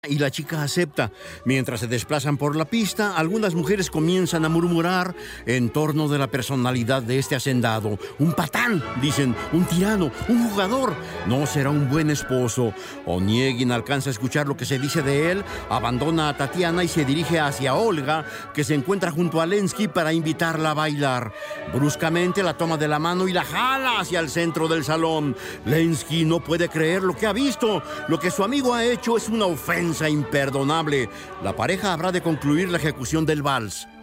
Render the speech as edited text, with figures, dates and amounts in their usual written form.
y la chica acepta. Mientras se desplazan por la pista, algunas mujeres comienzan a murmurar en torno de la personalidad de este hacendado. Un patán, dicen, un tirano, un jugador. No será un buen esposo. Oniegin alcanza a escuchar lo que se dice de él, abandona a Tatiana y se dirige hacia Olga, que se encuentra junto a Lenski para invitarla a bailar. Bruscamente la toma de la mano y la jala hacia el centro del salón. Lenski no puede creer lo que ha visto. Lo que su amigo ha hecho es una ofensa imperdonable. La pareja habrá de concluir la ejecución del vals.